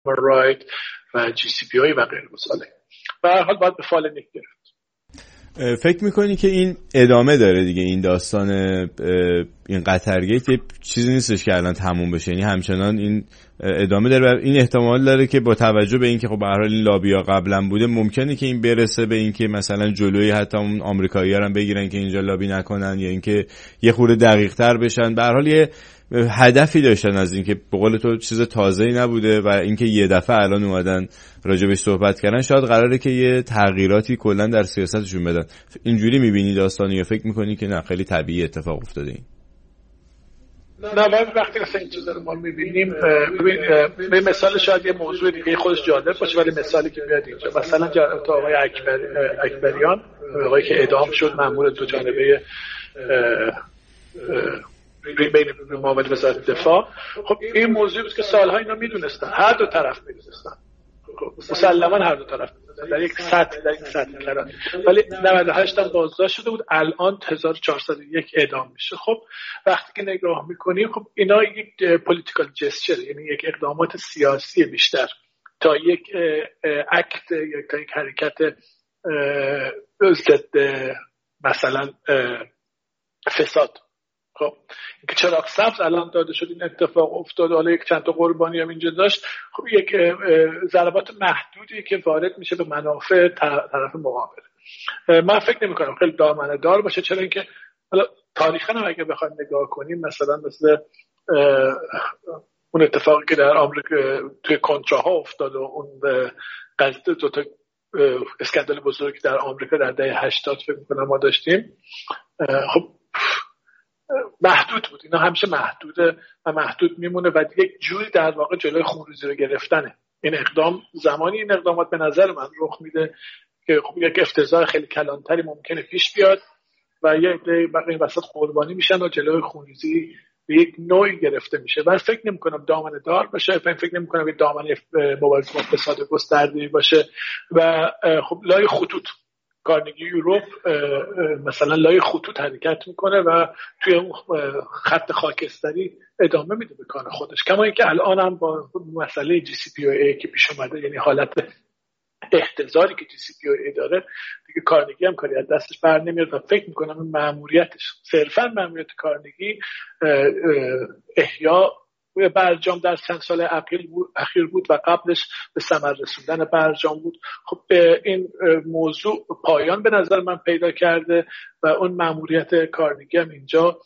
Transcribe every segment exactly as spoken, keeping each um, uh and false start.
رایت و جی سی پی آی و غیره مسائل. به هر حال باید به فال نیک گرفت. فکر میکنی که این ادامه داره دیگه، این داستان این قطرگیت یه چیزی نیستش که الان تموم بشه، یعنی همچنان این ادامه داره و این احتمال داره که با توجه به اینکه خب به هر حال این لابیا قبلا بوده ممکنه که این برسه به اینکه مثلا جلوی حتی اون آمریکایی‌ها هم بگیرن که اینجا لابی نکنن یا اینکه یه خورده دقیق‌تر بشن. به هر حال یه هدفی داشتن از اینکه به قول تو چیز تازه‌ای نبوده و اینکه یه دفعه الان اومدن راجبش صحبت کردن، شاید قراره که یه تغییراتی کلا در سیاستشون بدن. اینجوری می‌بینی داستانی یا فکر می‌کنی که نه خیلی طبیعی اتفاق افتاده این؟ نه وقتی که این چیزا رو ما می‌بینیم، به مثال شاید یه موضوع دیگه خودش جالب باشه ولی مثالی که میاد اینجا مثلا تا آقای اکبر اکبریان آقایی که اعدام شد مأمور دو جانبه بین معاون وزارت دفاع، خب این موضوعی بود که سالها اینا میدونستن، هر دو طرف میدونستن، مسلما هر دو طرف در یک سطح در یک سطح کردن، ولی نود و هشت هم بازداشت شده بود، الان هزار و چهارصد و یک اعدام میشه. خب وقتی که نگاه میکنیم خب اینا یک پولیتیکال جسچر، یعنی یک اقدامات سیاسی بیشتر تا یک اکت یا تا یک حرکت ضد مثلا فساد. خب که چراغ سبز الان داده شد، این اتفاق افتاد، حالا یک چند تا قربانی هم اینجا داشت، خب یک ضربات محدودی که وارد میشه به منافع طرف مقابل. من فکر نمی کنم خیلی دامنه دار باشه، چرا اینکه حالا تاریخا هم اگه بخوایم نگاه کنیم مثلا مثل اون اتفاقی که در آمریکا توی کنتراها افتاد و اون قضیه دو تا اسکندال بزرگی در آمریکا در دهه هشتاد فکر می‌کنم ما داشتیم، خب محدود بود، اینا همیشه محدوده و محدود میمونه و یک جوری در واقع جلوی خونریزی رو گرفتنه. این اقدام زمانی این اقدامات به نظر من رخ میده که خب یک افتضاح خیلی کلانتری ممکنه پیش بیاد و یک بقیه این وسط قربانی میشن و جلوی خونریزی به یک نوعی گرفته میشه. و فکر نمی کنم دامنه دار باشه، فکر نمی کنم یک دامنه مبارزه با فساد گسترده باشه و خب لای خطوط کارنگی یوروپ مثلا لای خطوط حرکت میکنه و توی اون خط خاکستری ادامه میده به کار خودش، کما اینکه الان هم با مسئله جی سی پی او ای که پیش اومده، یعنی حالت احتضاری که جی سی پی او ای داره دیگه، کارنگی هم کاری از دستش بر نمیاد و فکر میکنم این مأموریتش صرفا مأموریت کارنگی احیا برجام در چند سال اخیر بود و قبلش به ثمر رسوندن برجام بود. خب این موضوع پایان به نظر من پیدا کرده و اون مأموریت کارنگی هم اینجا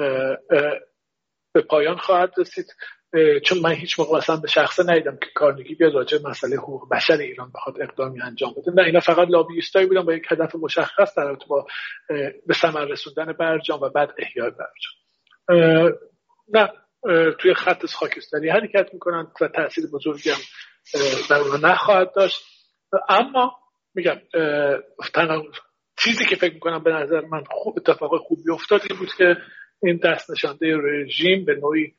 به پایان خواهد رسید، چون من هیچ موقع اصلا به شخصه ندیدم که کارنگی بیاد راجع به مسئله حقوق بشر ایران بخواد اقدامی انجام بده. نه، اینا فقط لابیستایی بودن با یک هدف مشخص در رابطه با به ثمر رسوندن برجام و بعد احیای برجام. نه، توی خط خاکستری حرکت میکنن و تأثیر بزرگی هم در اونها نخواهد داشت. اما میگم تنها چیزی که فکر میکنم به نظر من خوب اتفاق خوبی افتاد این بود که این دست نشانده رژیم به نوعی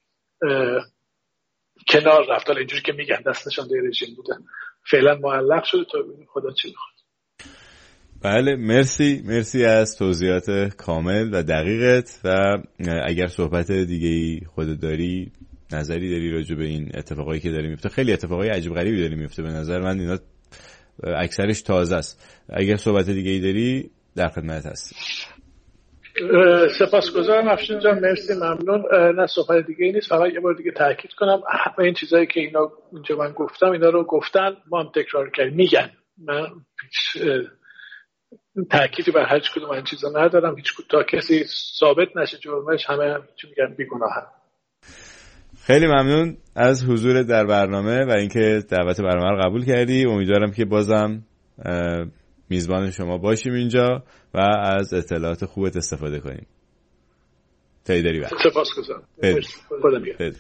کنار رفت. حالا اینجوری که میگن دست نشانده رژیم بوده، فعلا معلق شده تا ببینیم خدا چی میخواد. بله، مرسی مرسی از توضیحات کامل و دقیقت و اگر صحبت دیگه‌ای خودت داری، نظری داری راجع به این اتفاقایی که داره میفته، خیلی اتفاقای عجیب غریبی داره میفته به نظر من، اینا اکثرش تازه است. اگر صحبت دیگه‌ای داری در خدمت هستی. سپاسگزارم افشین جان، مرسی، ممنون. نه صحبت دیگه‌ای نیست، فقط یه بار دیگه تاکید کنم همه این چیزایی که اینا اینجا من گفتم اینا رو گفتن، ما هم تکرار کردیم، میگن. من تأکیدی بر هیچ کدوم این چیزا ندارم، هیچ تا کسی ثابت نشه جرمش همه چی میگن بیگناهن. خیلی ممنون از حضور در برنامه و اینکه دعوت برنامه رو قبول کردی. امیدوارم که بازم میزبان شما باشیم اینجا و از اطلاعات خوبت استفاده کنیم. تاییداری وقت. سپاسگزارم. خدا بیاد.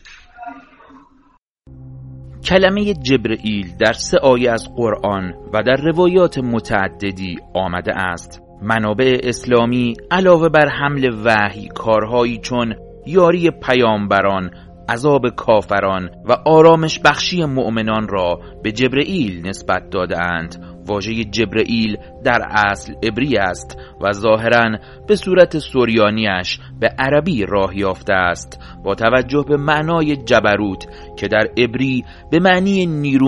کلمه جبرئیل در سه آیه از قرآن و در روایات متعددی آمده است. منابع اسلامی علاوه بر حمل وحی کارهایی چون یاری پیامبران، عذاب کافران و آرامش بخشی مؤمنان را به جبرئیل نسبت داده اند. واژه جبرئیل در اصل عبری است و ظاهراً به صورت سریانیش به عربی راه یافته است. با توجه به معنای جبروت که در عبری به معنی نیرو